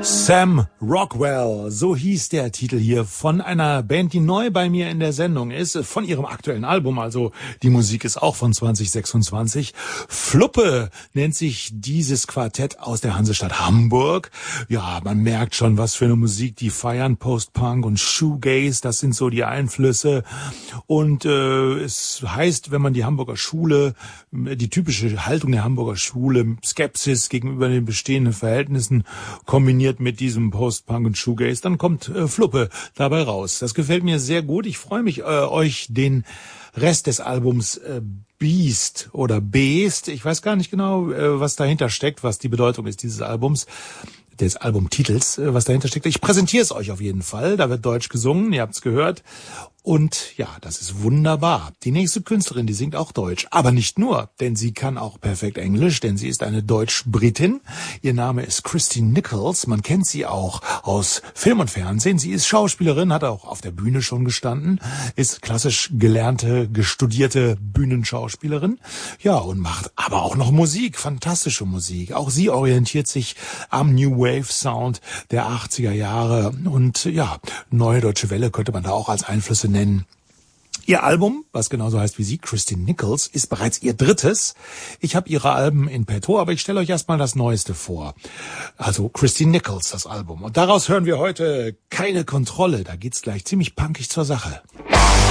Sam Rockwell, so hieß der Titel hier von einer Band, die neu bei mir in der Sendung ist, von ihrem aktuellen Album, also die Musik ist auch von 2026. Fluppe nennt sich dieses Quartett aus der Hansestadt Hamburg. Ja, man merkt schon, was für eine Musik die feiern, Post-Punk und Shoegaze, das sind so die Einflüsse. Und es heißt, wenn man die Hamburger Schule, die typische Haltung der Hamburger Schule, Skepsis gegenüber den bestehenden Verhältnissen kombiniert mit diesem Post-Punk und Shoegaze, dann kommt Fluppe dabei raus. Das gefällt mir sehr gut. Ich freue mich, euch den Rest des Albums Beast oder Beast, ich weiß gar nicht genau, was dahinter steckt, was die Bedeutung ist dieses Albums, des Albumtitels, was dahinter steckt. Ich präsentiere es euch auf jeden Fall. Da wird Deutsch gesungen, ihr habt es gehört. Und ja, das ist wunderbar. Die nächste Künstlerin, die singt auch Deutsch. Aber nicht nur, denn sie kann auch perfekt Englisch, denn sie ist eine Deutsch-Britin. Ihr Name ist Christine Nichols. Man kennt sie auch aus Film und Fernsehen. Sie ist Schauspielerin, hat auch auf der Bühne schon gestanden, ist klassisch gelernte, studierte Bühnenschauspielerin. Ja, und macht aber auch noch Musik, fantastische Musik. Auch sie orientiert sich am New Wave Sound der 80er Jahre. Und ja, Neue Deutsche Welle könnte man da auch als Einflüsse nennen. Ihr Album, was genauso heißt wie sie, Christine Nichols, ist bereits ihr drittes. Ich habe ihre Alben in petto, aber ich stelle euch erstmal das Neueste vor. Also Christine Nichols, das Album. Und daraus hören wir heute Keine Kontrolle. Da geht's gleich ziemlich punkig zur Sache.